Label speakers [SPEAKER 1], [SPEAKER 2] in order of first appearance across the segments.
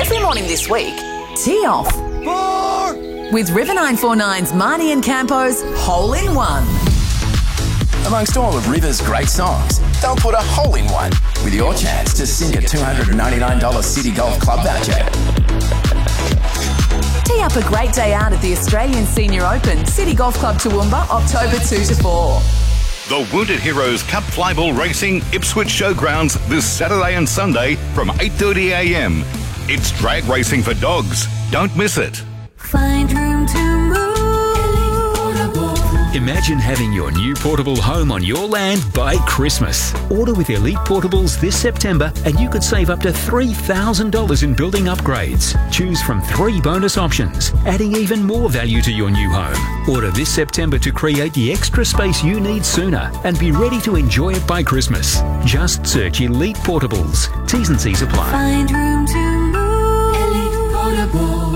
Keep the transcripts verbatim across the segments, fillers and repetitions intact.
[SPEAKER 1] Every morning this week, tee off
[SPEAKER 2] Four.
[SPEAKER 1] with River nine four nine's Marnie and Campo's Hole in One.
[SPEAKER 3] Amongst all of River's great songs, they'll put a hole in one with your chance to sink a two hundred ninety-nine dollars City Golf Club voucher.
[SPEAKER 1] Tee up a great day out at the Australian Senior Open, City Golf Club Toowoomba, October second to fourth.
[SPEAKER 4] The Wounded Heroes Cup Flyball Racing Ipswich Showgrounds this Saturday and Sunday from eight thirty a m. It's drag racing for dogs. Don't miss it.
[SPEAKER 5] Find room to move.
[SPEAKER 6] Imagine having your new portable home on your land by Christmas. Order with Elite Portables this September and you could save up to three thousand dollars in building upgrades. Choose from three bonus options, adding even more value to your new home. Order this September to create the extra space you need sooner and be ready to enjoy it by Christmas. Just search Elite Portables. T's and C's apply.
[SPEAKER 5] Find room to move. Elite Portables.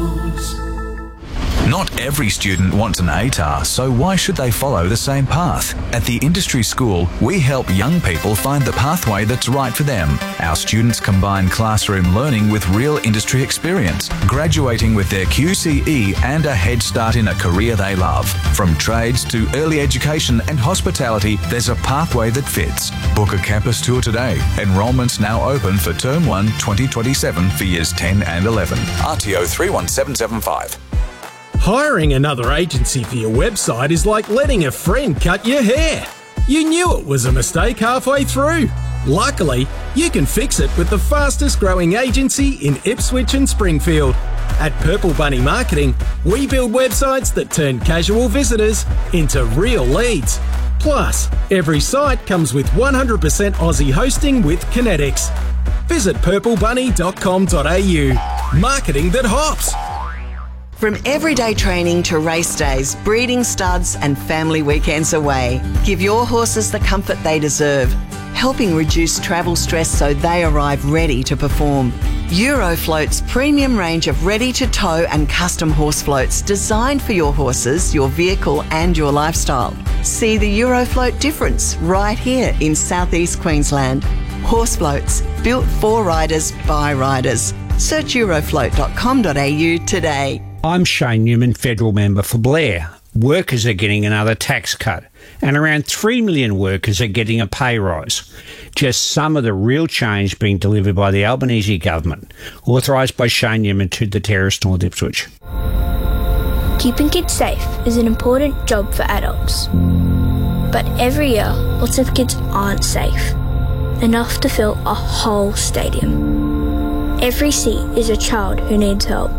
[SPEAKER 7] Not every student wants an A T A R, so why should they follow the same path? At the Industry School, we help young people find the pathway that's right for them. Our students combine classroom learning with real industry experience, graduating with their Q C E and a head start in a career they love. From trades to early education and hospitality, there's a pathway that fits. Book a campus tour today. Enrolment's now open for Term one twenty twenty-seven for Years ten and eleven. R T O three one seven seven five.
[SPEAKER 8] Hiring another agency for your website is like letting a friend cut your hair. You knew it was a mistake halfway through. Luckily, you can fix it with the fastest growing agency in Ipswich and Springfield. At Purple Bunny Marketing, we build websites that turn casual visitors into real leads. Plus, every site comes with one hundred percent Aussie hosting with Kinetics. Visit purple bunny dot com dot a u. Marketing that hops.
[SPEAKER 9] From everyday training to race days, breeding studs and family weekends away, give your horses the comfort they deserve, helping reduce travel stress so they arrive ready to perform. Eurofloat's premium range of ready-to-tow and custom horse floats designed for your horses, your vehicle and your lifestyle. See the Eurofloat difference right here in southeast Queensland. Horse floats, built for riders by riders. Search eurofloat dot com dot a u today.
[SPEAKER 10] I'm Shane Newman, federal member for Blair. Workers are getting another tax cut, and around three million workers are getting a pay rise. Just some of the real change being delivered by the Albanese government, authorised by Shane Newman to the Terrace North Ipswich.
[SPEAKER 11] Keeping kids safe is an important job for adults. But every year, lots of kids aren't safe, enough to fill a whole stadium. Every seat is a child who needs help.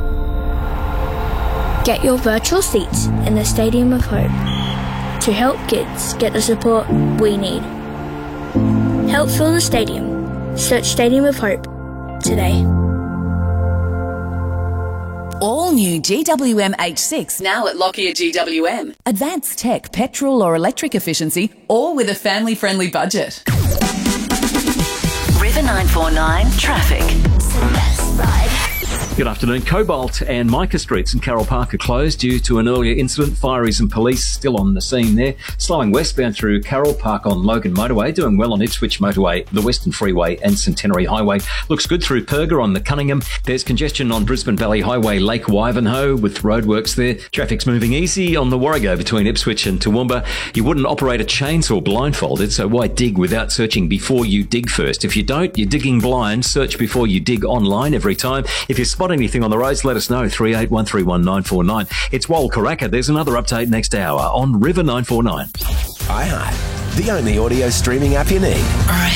[SPEAKER 11] Get your virtual seats in the Stadium of Hope to help kids get the support we need. Help fill the stadium. Search Stadium of Hope today.
[SPEAKER 1] All new G W M H six now at Lockyer G W M. Advanced tech, petrol or electric efficiency, all with a family-friendly budget.
[SPEAKER 12] River nine four nine Traffic.
[SPEAKER 13] Good afternoon. Cobalt and Micah Streets in Carroll Park are closed due to an earlier incident. Fireys and police still on the scene there. Slowing westbound through Carroll Park on Logan Motorway. Doing well on Ipswich Motorway, the Western Freeway and Centenary Highway. Looks good through Perga on the Cunningham. There's congestion on Brisbane Valley Highway, Lake Wivenhoe with roadworks there. Traffic's moving easy on the Warrego between Ipswich and Toowoomba. You wouldn't operate a chainsaw blindfolded, so why dig without searching before you dig first? If you don't, you're digging blind. Search before you dig online every time. If you spot anything on the roads, let us know. three eight one three one nine four nine. It's Wal Karaka. There's another update next hour on River nine four nine.
[SPEAKER 3] iHeart, the only audio streaming app you need.